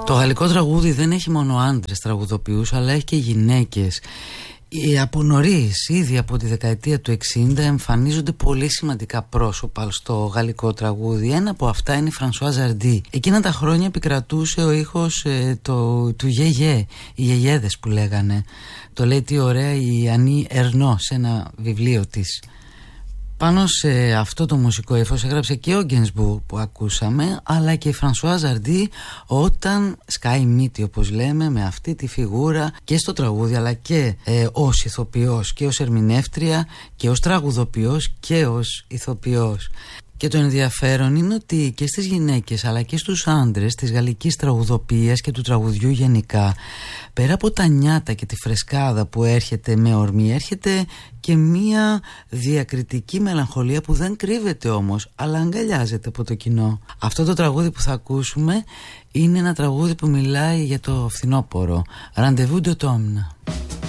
Το γαλλικό τραγούδι δεν έχει μόνο άντρες τραγουδοποιούς, αλλά έχει και γυναίκες. Από νωρίς, ήδη από τη δεκαετία του 60, εμφανίζονται πολύ σημαντικά πρόσωπα στο γαλλικό τραγούδι. Ένα από αυτά είναι η Φρανσουά Ζαρντί. Εκείνα τα χρόνια επικρατούσε ο ήχος του γιεγέ, οι γιεγέδες που λέγανε. Το λέει τι ωραία η Ανή Ερνό σε ένα βιβλίο της. Πάνω σε αυτό το μουσικό ύφος έγραψε και ο Γκένσμπουργκ που ακούσαμε, αλλά και η Φρανσουά Ζαρντί όταν σκάει μύτη, όπως λέμε, με αυτή τη φιγούρα και στο τραγούδι, αλλά και ως ηθοποιός και ως ερμηνεύτρια και ως τραγουδοποιός και ως ηθοποιός. Και το ενδιαφέρον είναι ότι και στις γυναίκες αλλά και στους άντρες της γαλλικής τραγουδοποιίας και του τραγουδιού γενικά, πέρα από τα νιάτα και τη φρεσκάδα που έρχεται με ορμή, έρχεται και μία διακριτική μελαγχολία που δεν κρύβεται όμως, αλλά αγκαλιάζεται από το κοινό. Αυτό το τραγούδι που θα ακούσουμε είναι ένα τραγούδι που μιλάει για το φθινόπωρο, Rendez-vous d'automne.